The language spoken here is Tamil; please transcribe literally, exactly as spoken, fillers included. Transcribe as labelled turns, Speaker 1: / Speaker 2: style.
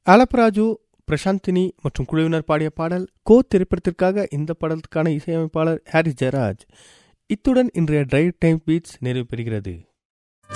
Speaker 1: ஆலப்பராஜு, பிரசாந்தினி மற்றும் குழுவினர் பாடிய பாடல். கோ திரைப்படத்திற்காக இந்த படத்துக்கான இசையமைப்பாளர் ஹாரிஸ் ஜெயராஜ். இத்துடன் இன்றைய டிரைவ் டைம் பீட்ஸ் நிறைவு பெறுகிறது.